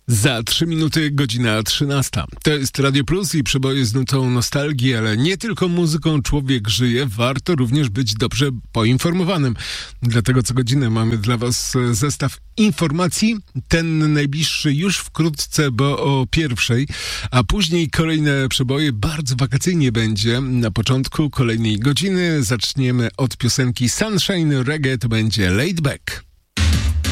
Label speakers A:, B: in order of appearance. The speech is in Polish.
A: Za 3 minuty godzina 13. To jest Radio Plus i przeboje z nutą nostalgii, ale nie tylko muzyką człowiek żyje, warto również być dobrze poinformowanym. Dlatego co godzinę mamy dla Was zestaw informacji, ten najbliższy już wkrótce, bo o 1:00, a później kolejne przeboje, bardzo wakacyjnie będzie. Na początku kolejnej godziny zaczniemy od piosenki Sunshine Reggae, to będzie Laid Back.